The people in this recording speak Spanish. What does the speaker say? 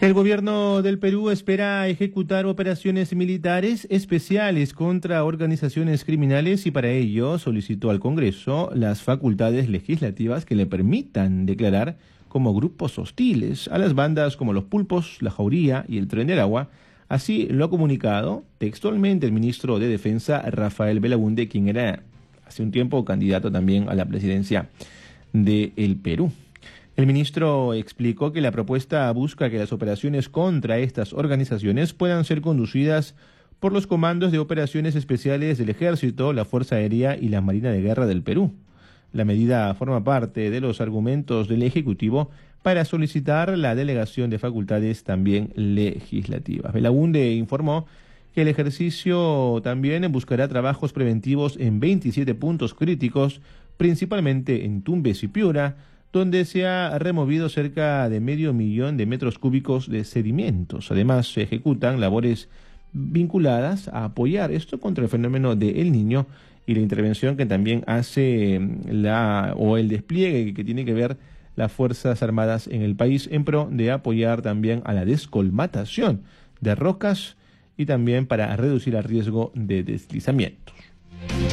El gobierno del Perú espera ejecutar operaciones militares especiales contra organizaciones criminales y para ello solicitó al Congreso las facultades legislativas que le permitan declarar como grupos hostiles a las bandas como los Pulpos, la Jauría y el Tren del Agua. Así lo ha comunicado textualmente el ministro de Defensa, Rafael Belaúnde, quien era hace un tiempo candidato también a la presidencia del Perú. El ministro explicó que la propuesta busca que las operaciones contra estas organizaciones puedan ser conducidas por los comandos de operaciones especiales del Ejército, la Fuerza Aérea y la Marina de Guerra del Perú. La medida forma parte de los argumentos del Ejecutivo para solicitar la delegación de facultades también legislativas. Belaúnde informó que el ejercicio también buscará trabajos preventivos en 27 puntos críticos, principalmente en Tumbes y Piura, donde se ha removido cerca de 500.000 de metros cúbicos de sedimentos. Además, se ejecutan labores vinculadas a apoyar esto contra el fenómeno de El Niño y la intervención que también hace el despliegue que tiene que ver las Fuerzas Armadas en el país en pro de apoyar también a la descolmatación de rocas y también para reducir el riesgo de deslizamientos.